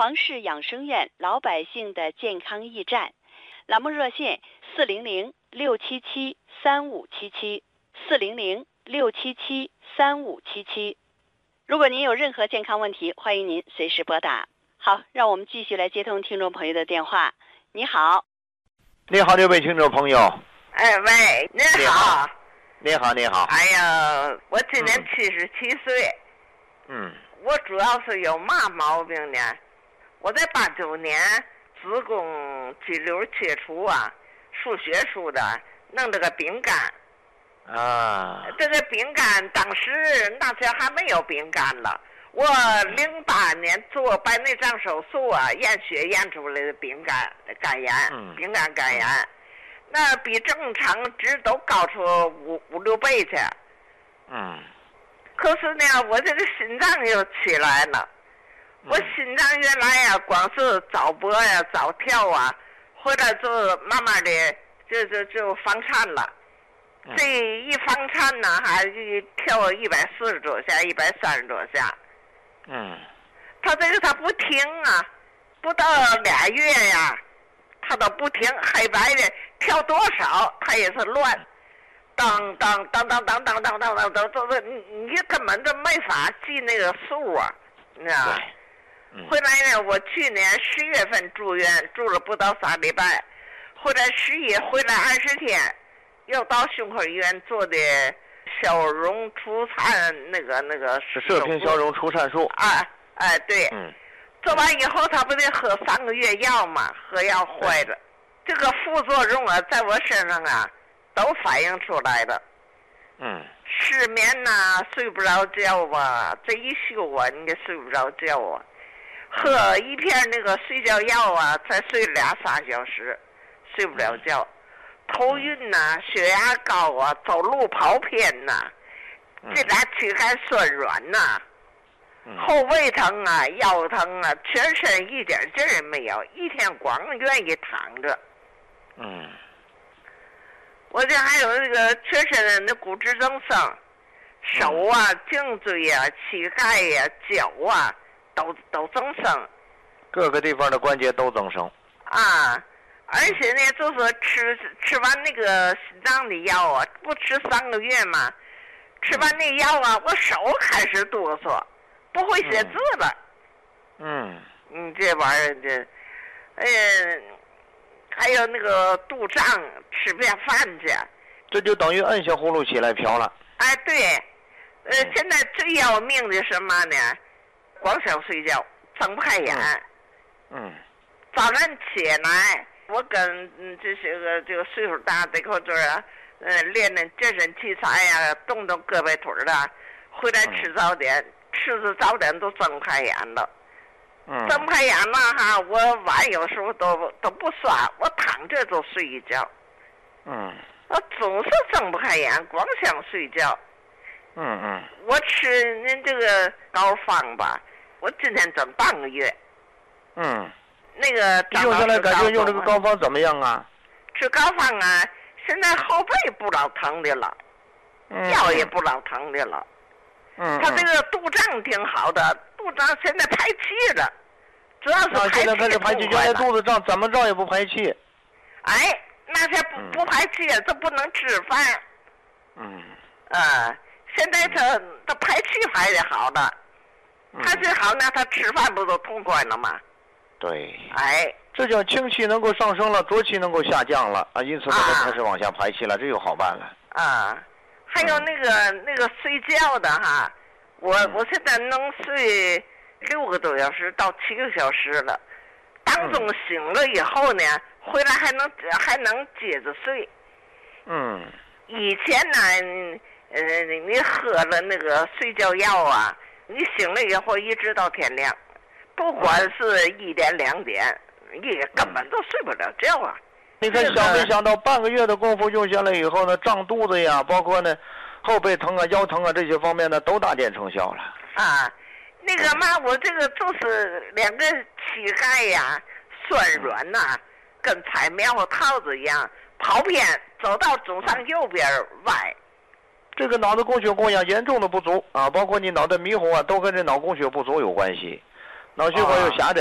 黄氏养生院老百姓的健康驿站，栏目热线400-677-3577，400-677-3577。如果您有任何健康问题，欢迎您随时拨打。好，让我们继续来接通听众朋友的电话。你好， 你好，这位听众朋友。 哎喂，您好。 你好，你好。 哎呀，我今年77岁。我主要是有嘛毛病呢？我在89年子宫肌瘤切除啊，输血输的，弄这个丙肝。这个丙肝当时那时还没有丙肝了。我08年做白内障手术啊，验血验出来的丙肝肝炎，丙肝肝炎，那比正常值都高出5-6倍去。可是呢，我这个心脏又起来了。我心脏原来呀，光是早搏呀、早跳啊，回来就慢慢的就房颤了。这一房颤呢，还跳140多下、130多下。他这个他不停啊，不到2月呀，他都不停，黑白的跳多少他也是乱。当当当当当当当当当当，你根本就没法记那个数啊，你知道吧？回来呢，我去年10月份住院，住了不到3礼拜，回来11回来20天，又到胸口医院做的消融除颤那个射频消融除颤术。 对。做完以后，他不得喝3个月药嘛？喝药坏了，这个副作用啊，在我身上啊。都反映出来了。失眠呐，睡不着觉啊，这一宿啊，你也睡不着觉啊。喝一片那个睡觉药啊，才睡2-3小时，睡不了觉。头晕呐，血压高啊，走路跑偏呐，这俩躯干酸软呐，后背疼啊，腰疼啊，全身一点劲儿没有，一天光愿意躺着。我这还有那个全身的那骨质增生，手啊、颈椎啊、膝盖呀、脚啊，都增生， 各个地方的关节都增生。 而且呢，就是吃完那个心脏的药啊，不吃3个月嘛，吃完那药啊，我手开始哆嗦，不会写字了。这玩意儿还有那个肚胀，吃不下饭去， 这就等于摁下葫芦起来瓢了。 对，现在最要命的什么呢？光想睡觉，睁不开眼。早上起来，我跟这些个岁数大这口子啊，练练健身器材呀，动动胳膊腿的，回来吃早点，吃着早点都睁不开眼了。睁不开眼了哈，我碗有时候都不刷，我躺着就睡一觉。我总是睁不开眼，光想睡觉。我吃您这个膏方吧，我今天整半个月。那个用下来感觉用这个膏方怎么样啊？ 吃膏方啊，现在后背不老疼的了，腰也不老疼的了。他这个肚胀挺好的，肚胀现在排气了，主要是排气。 现在开始排气，原来肚子胀，怎么着也不排气。 那些不排气，这不能吃饭。现在他排气排的好了，排气好呢，他吃饭不都痛快了吗？ 对。这叫清气能够上升了，浊气能够下降了啊，因此它就开始往下排气了，这就好办了。 还有那个睡觉的哈，我现在能睡6个多小时到7个小时了，当中醒了以后呢，回来还能接着睡。以前呢，你喝了那个睡觉药啊，你醒了以后一直到天亮，不管是1点2点，你根本都睡不了觉啊。 你看想没想到半个月的功夫用下来以后呢，胀肚子呀，包括呢后背疼啊、腰疼啊这些方面呢，都大见成效了。 那个嘛，我这个就是2个膝盖呀酸软呐，跟踩棉花套子一样，跑偏，走到总上右边歪。 这个脑子供血供氧严重的不足啊，包括你脑袋迷糊啊，都跟这脑供血不足有关系。脑血管有狭窄。